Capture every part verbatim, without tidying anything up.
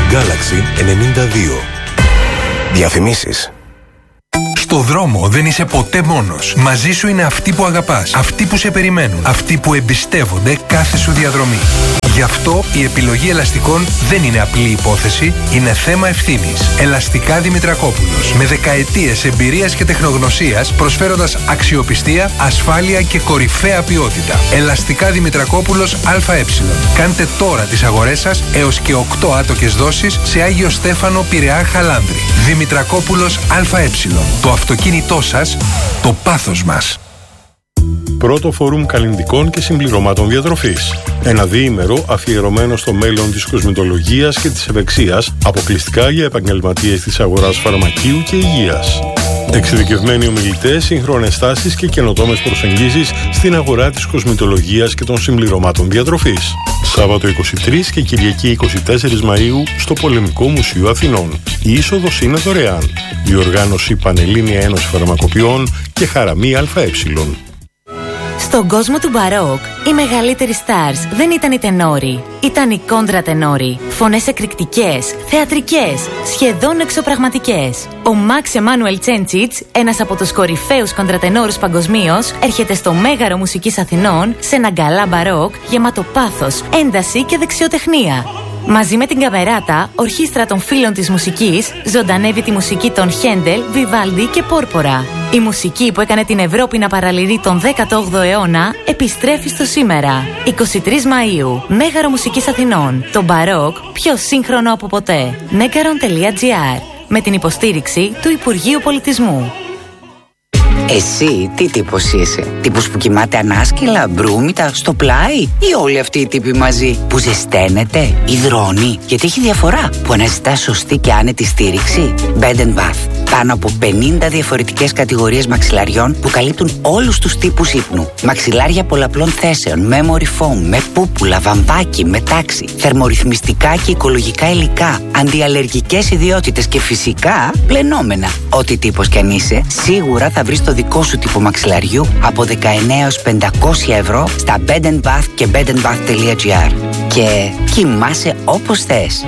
Galaxy ενενήντα δύο. Διαφημίσεις. Στο δρόμο δεν είσαι ποτέ μόνος. Μαζί σου είναι αυτοί που αγαπάς, αυτοί που σε περιμένουν, αυτοί που εμπιστεύονται κάθε σου διαδρομή. Γι' αυτό η επιλογή ελαστικών δεν είναι απλή υπόθεση, είναι θέμα ευθύνης. Ελαστικά Δημητρακόπουλος. Με δεκαετίες εμπειρίας και τεχνογνωσίας, προσφέροντας αξιοπιστία, ασφάλεια και κορυφαία ποιότητα. Ελαστικά Δημητρακόπουλος ΑΕ. Κάντε τώρα τις αγορές σας έως και οκτώ άτοκες δόσεις σε Άγιο Στέφανο, Πειραιά, Χαλάνδρη. Δημητρακόπουλος ΑΕ. Το αυτοκίνητό σας, το πάθος μας. Πρώτο φόρουμ καλλυντικών και συμπληρωμάτων διατροφής. Ένα διήμερο αφιερωμένο στο μέλλον της κοσμητολογίας και της ευεξίας, αποκλειστικά για επαγγελματίες της αγοράς φαρμακείου και υγείας. Εξειδικευμένοι ομιλητές, σύγχρονες τάσεις και καινοτόμες προσεγγίσεις στην αγορά της κοσμητολογίας και των συμπληρωμάτων διατροφής. Σάββατο είκοσι τρεις και Κυριακή είκοσι τέσσερις Μαΐου στο Πολεμικό Μουσείο Αθηνών. Η είσοδος είναι δωρεάν. Διοργάνωση Πανελλήνια Ένωση Φαρμακοποιών και Χαραμή ΑΕ. Στον κόσμο του μπαρόκ, οι μεγαλύτεροι stars δεν ήταν οι τενόροι, ήταν οι κόντρα τενόροι. Φωνές εκρηκτικές, θεατρικές, σχεδόν εξωπραγματικές. Ο Μαξ Εμάνουελ Τσέντσιτς, ένας από τους κορυφαίους κοντρατενόρους παγκοσμίως, έρχεται στο Μέγαρο Μουσικής Αθηνών σε ένα γκαλά μπαρόκ γεμάτο πάθος, ένταση και δεξιοτεχνία. Μαζί με την Καμεράτα, ορχήστρα των φίλων της μουσικής, ζωντανεύει τη μουσική των Χέντελ, Βιβάλντι και Πόρπορα. Η μουσική που έκανε την Ευρώπη να παραλυρεί τον δέκατο όγδοο αιώνα επιστρέφει στο σήμερα. είκοσι τρεις Μαΐου, Μέγαρο Μουσικής Αθηνών. Το μπαρόκ πιο σύγχρονο από ποτέ. μέγαρον τελεία τζι άρ. Με την υποστήριξη του Υπουργείου Πολιτισμού. Εσύ τι τύπος είσαι? Τύπος που κοιμάται ανάσκελα, μπρούμητα, στο πλάι? Ή όλοι αυτοί οι τύποι μαζί που ζεσταίνεται, υδρώνει? Γιατί έχει διαφορά που αναζητά σωστή και άνετη στήριξη. Bed and Bath. Πάνω από πενήντα διαφορετικές κατηγορίες μαξιλαριών που καλύπτουν όλους τους τύπους ύπνου. Μαξιλάρια πολλαπλών θέσεων, memory foam, με πούπουλα, βαμβάκι, με τάξη, θερμορυθμιστικά και οικολογικά υλικά, αντιαλλεργικές ιδιότητες και φυσικά πλενόμενα. Ό,τι τύπος κι αν είσαι, σίγουρα θα βρεις το δικό σου τύπο μαξιλαριού από δεκαεννέα έως πεντακόσια ευρώ στα Bed and Bath και bed and bath τελεία τζι άρ. Και κοιμάσαι όπως θες.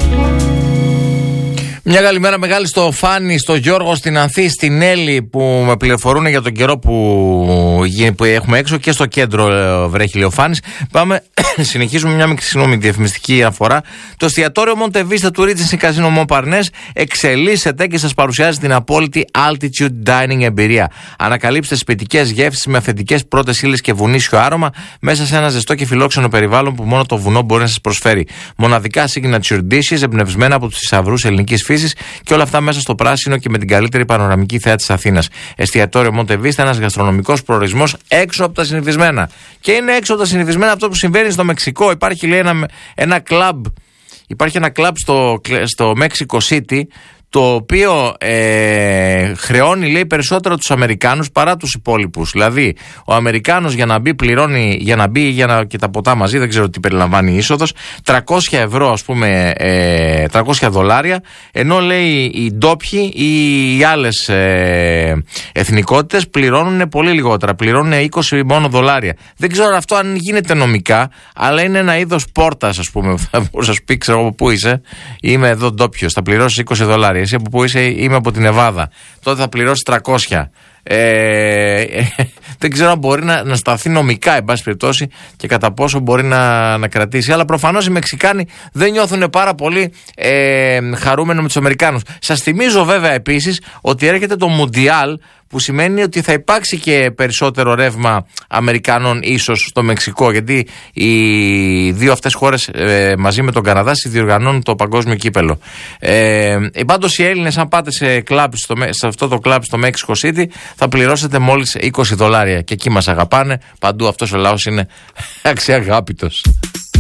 Μια καλημέρα μεγάλη στο Φάνη, στο Γιώργο, στην Ανθή, στην Έλλη που με πληροφορούν για τον καιρό που, που έχουμε έξω και στο κέντρο βρέχει, λέει ο Φάνης. Πάμε, συνεχίζουμε μια μικρή συγγνώμη διαφημιστική αναφορά. Το εστιατόριο Montevista του Regency Casino Montparnasse εξελίσσεται και σας παρουσιάζει την απόλυτη Altitude Dining εμπειρία. Ανακαλύψτε σπιτικές γεύσεις με αυθεντικές πρώτες ύλες και βουνίσιο άρωμα μέσα σε ένα ζεστό και φιλόξενο περιβάλλον που μόνο το βουνό μπορεί να σας προσφέρει. Μοναδικά signature dishes εμπνευσμένα από τους θησαυρούς ελληνικής φύσης και όλα αυτά μέσα στο πράσινο και με την καλύτερη πανοραμική θέα της Αθήνας. Εστιατόριο Montevista, ένας γαστρονομικός προορισμός έξω από τα συνηθισμένα. Και είναι έξω από τα συνηθισμένα αυτό που συμβαίνει στο Μεξικό. Υπάρχει, λέει, ένα, ένα κλαμπ. Υπάρχει ένα κλαμπ στο, στο Mexico City, το οποίο ε, χρεώνει, λέει, περισσότερο τους Αμερικάνους παρά τους υπόλοιπους. Δηλαδή, ο Αμερικάνος για να μπει πληρώνει, για να μπει για να, και τα ποτά μαζί, δεν ξέρω τι περιλαμβάνει η είσοδος, τριακόσια ευρώ, ας πούμε, ε, τριακόσια δολάρια, ενώ, λέει, οι ντόπιοι ή οι άλλες ε, εθνικότητες πληρώνουν πολύ λιγότερα, πληρώνουν είκοσι μόνο δολάρια. Δεν ξέρω αυτό αν γίνεται νομικά, αλλά είναι ένα είδος πόρτας, ας πούμε, θα μπορούσα να σου πει, ξέρω από πού είσαι, είμαι εδώ ντόπιος, θα πληρώσεις είκοσι δολάρια. Εσύ από πού είσαι? Είμαι από την Νεβάδα. Τότε θα πληρώσει τριακόσια. Ε, δεν ξέρω αν μπορεί να, να σταθεί νομικά, εν πάση περιπτώσει, και κατά πόσο μπορεί να, να κρατήσει. Αλλά προφανώς οι Μεξικάνοι δεν νιώθουν πάρα πολύ ε, χαρούμενοι με τους Αμερικάνους. Σας θυμίζω βέβαια επίσης ότι έρχεται το Μουντιάλ, που σημαίνει ότι θα υπάρξει και περισσότερο ρεύμα Αμερικανών ίσως στο Μεξικό, γιατί οι δύο αυτές χώρες ε, μαζί με τον Καναδά συνδιοργανώνουν το παγκόσμιο κύπελο. Ε, πάντως οι Έλληνες, αν πάτε σε, κλαμπ στο, σε αυτό το κλαμπ στο Mexico City, θα πληρώσετε μόλις είκοσι δολάρια. Και εκεί μας αγαπάνε, παντού αυτός ο λαός είναι αξιαγάπητος.